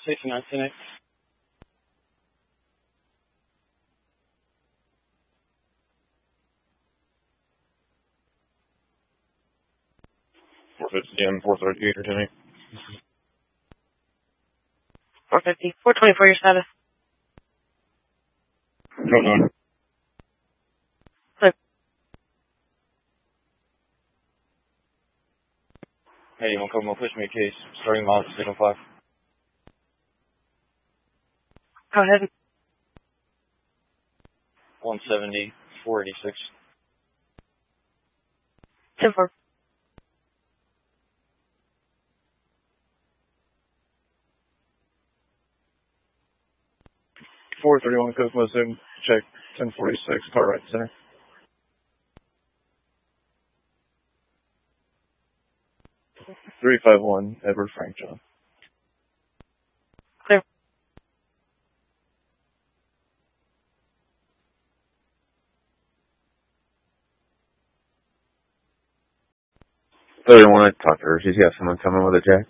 69 10. 450 and 438 or 10. 450. 424, your status. Don't know. Hey, you want to come push me a case? Starting miles 605. Go ahead. 170, 486. 10-4. .431 Kokomo Zoom, check 1046, car right center. .351 Edward Frank John. Clear. So you want to talk to her? She's got someone coming with a jack.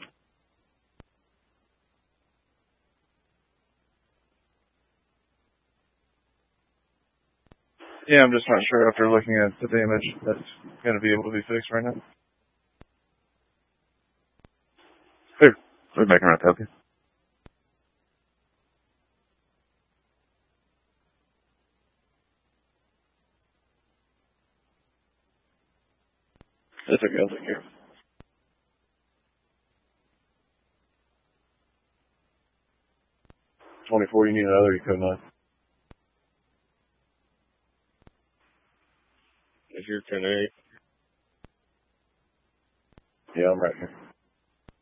Yeah, I'm just not sure after looking at the damage that's going to be able to be fixed right now. Here, we're back around to help you. That's okay, I'll take care of it. .24, you need another, you code 9. If you're 10-8. Yeah, I'm right here.